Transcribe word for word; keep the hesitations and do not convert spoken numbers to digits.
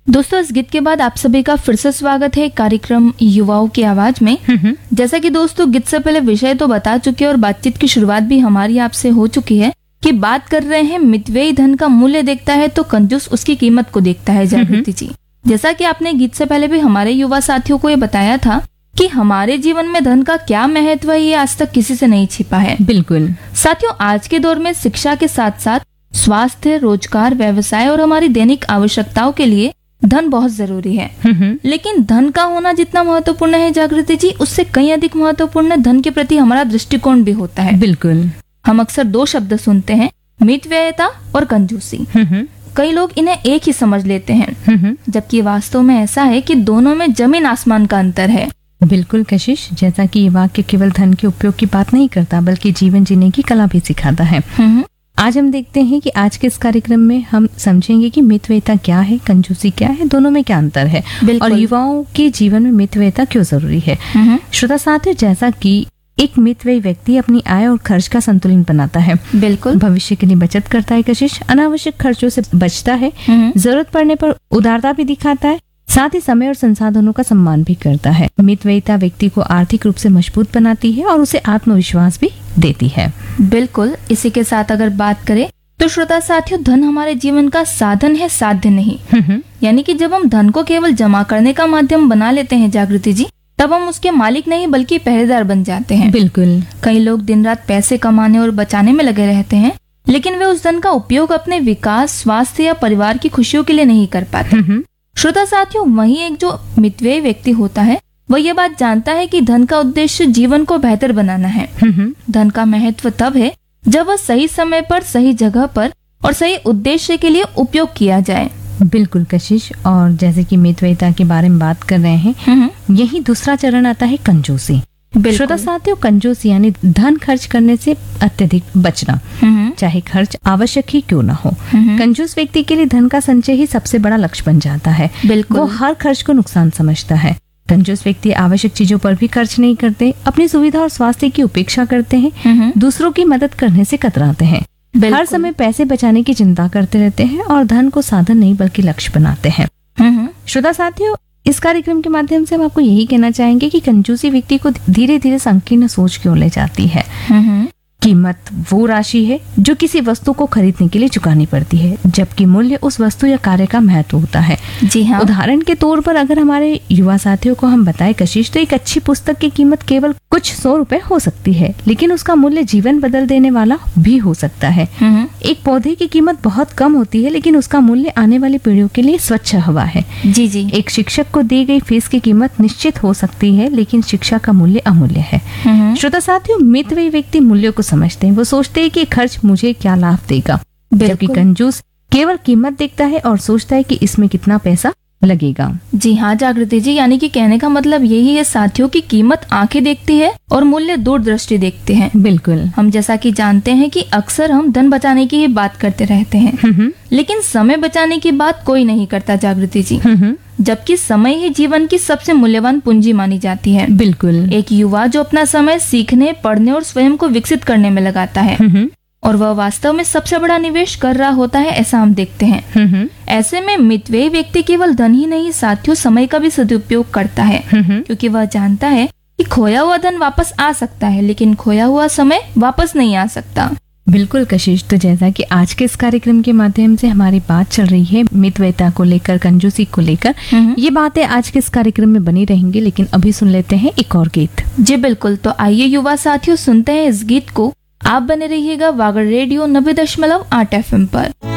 दोस्तों, इस गीत के बाद आप सभी का फिर से स्वागत है कार्यक्रम युवाओं की आवाज में। जैसा कि दोस्तों गीत से पहले विषय तो बता चुके और बातचीत की शुरुआत भी हमारी आपसे हो चुकी है कि बात कर रहे हैं मितव्ययी धन का मूल्य देखता है तो कंजूस उसकी कीमत को देखता है। जागृति जी, जैसा कि आपने गीत से पहले भी हमारे युवा साथियों को ये बताया था कि हमारे जीवन में धन का क्या महत्व है, ये आज तक किसी से नहीं छिपा है। बिल्कुल साथियों, आज के दौर में शिक्षा के साथ साथ स्वास्थ्य, रोजगार, व्यवसाय और हमारी दैनिक आवश्यकताओं के लिए धन बहुत जरूरी है। लेकिन धन का होना जितना महत्वपूर्ण है जागृति जी, उससे कहीं अधिक महत्वपूर्ण धन के प्रति हमारा दृष्टिकोण भी होता है। बिल्कुल। हम अक्सर दो शब्द सुनते हैं, मितव्ययिता और कंजूसी। कई लोग इन्हें एक ही समझ लेते हैं, जबकि वास्तव में ऐसा है कि दोनों में जमीन आसमान का अंतर है। बिल्कुल कशिश, जैसा कि ये वाक्य केवल धन के उपयोग की बात नहीं करता बल्कि जीवन जीने की कला भी सिखाता है। आज हम देखते हैं कि आज के इस कार्यक्रम में हम समझेंगे कि मितव्ययिता क्या है, कंजूसी क्या है, दोनों में क्या अंतर है और युवाओं के जीवन में मितव्ययिता क्यों जरूरी है। श्रोता साथियों, जैसा कि एक मितव्ययी व्यक्ति अपनी आय और खर्च का संतुलन बनाता है, बिल्कुल भविष्य के लिए बचत करता है कशिश, अनावश्यक खर्चों से बचता है, जरूरत पड़ने पर उदारता भी दिखाता है, साथ ही समय और संसाधनों का सम्मान भी करता है। मितव्ययिता व्यक्ति को आर्थिक रूप से मजबूत बनाती है और उसे आत्मविश्वास भी देती है। बिल्कुल। इसी के साथ अगर बात करें तो श्रोता साथियों, धन हमारे जीवन का साधन है, साध्य नहीं। यानी कि जब हम धन को केवल जमा करने का माध्यम बना लेते हैं जागृति जी, तब हम उसके मालिक नहीं बल्कि पहरेदार बन जाते हैं। बिल्कुल। कई लोग दिन रात पैसे कमाने और बचाने में लगे रहते हैं, लेकिन वे उस धन का उपयोग अपने विकास, स्वास्थ्य या परिवार की खुशियों के लिए नहीं कर पाते। श्रोता साथियों, वहीं एक जो मितव्ययी व्यक्ति होता है वह ये बात जानता है कि धन का उद्देश्य जीवन को बेहतर बनाना है। धन का महत्व तब है जब वह सही समय पर, सही जगह पर और सही उद्देश्य के लिए उपयोग किया जाए। बिल्कुल कशिश, और जैसे कि मितव्ययिता के बारे में बात कर रहे हैं, यही दूसरा चरण आता है कंजूसी। श्रोता साथियों, कंजूसी यानी धन खर्च करने से अत्यधिक बचना, चाहे खर्च आवश्यक ही क्यों ना हो। कंजूस व्यक्ति के लिए धन का संचय ही सबसे बड़ा लक्ष्य बन जाता है। बिल्कुल। वो हर खर्च को नुकसान समझता है। कंजूस व्यक्ति आवश्यक चीजों पर भी खर्च नहीं करते, अपनी सुविधा और स्वास्थ्य की उपेक्षा करते हैं, दूसरों की मदद करने से कतराते हैं, हर समय पैसे बचाने की चिंता करते रहते हैं और धन को साधन नहीं बल्कि लक्ष्य बनाते हैं। श्रोता साथियों, इस कार्यक्रम के माध्यम से हम आपको यही कहना चाहेंगे कि कंजूसी व्यक्ति को धीरे धीरे संकीर्ण सोच की ओर ले जाती है। कीमत वो राशि है जो किसी वस्तु को खरीदने के लिए चुकानी पड़ती है, जबकि मूल्य उस वस्तु या कार्य का महत्व होता है। जी हाँ। उदाहरण के तौर पर अगर हमारे युवा साथियों को हम बताएं कशिश, तो एक अच्छी पुस्तक की कीमत केवल कुछ सौ रुपए हो सकती है, लेकिन उसका मूल्य जीवन बदल देने वाला भी हो सकता है। एक पौधे की कीमत बहुत कम होती है, लेकिन उसका मूल्य आने वाली पीढ़ियों के लिए स्वच्छ हवा है। जी जी। एक शिक्षक को दी गई फीस की कीमत निश्चित हो सकती है, लेकिन शिक्षा का मूल्य अमूल्य है। श्रोता साथियों, मितव्ययी व्यक्ति मूल्य को समझते हैं, वो सोचते हैं कि खर्च मुझे क्या लाभ देगा, जबकि कंजूस केवल कीमत देखता है और सोचता है कि इसमें कितना पैसा लगेगा। जी हाँ जागृति जी, यानी कि कहने का मतलब यही है साथियों की कीमत आंखें देखती है और मूल्य दूरदृष्टि देखते हैं। बिल्कुल। हम जैसा कि जानते हैं कि अक्सर हम धन बचाने की ही बात करते रहते हैं, लेकिन समय बचाने की बात कोई नहीं करता जागृति जी, जबकि समय ही जीवन की सबसे मूल्यवान पूंजी मानी जाती है। बिल्कुल। एक युवा जो अपना समय सीखने, पढ़ने और स्वयं को विकसित करने में लगाता है और वह वास्तव में सबसे बड़ा निवेश कर रहा होता है, ऐसा हम देखते हैं। ऐसे में मितव्ययी व्यक्ति केवल धन ही नहीं साथियों, समय का भी सदुपयोग करता है, क्योंकि वह जानता है कि खोया हुआ धन वापस आ सकता है, लेकिन खोया हुआ समय वापस नहीं आ सकता। बिल्कुल कशिश, तो जैसा कि आज के इस कार्यक्रम के माध्यम से हमारी बात चल रही है मितव्ययिता को लेकर, कंजूसी को लेकर, ये बातें आज के इस कार्यक्रम में बनी रहेंगी, लेकिन अभी सुन लेते हैं एक और गीत। जी बिल्कुल, तो आइए युवा साथियों सुनते हैं इस गीत को। आप बने रहिएगा वागड़ रेडियो नब्बे दशमलव आठ एफ एम पर।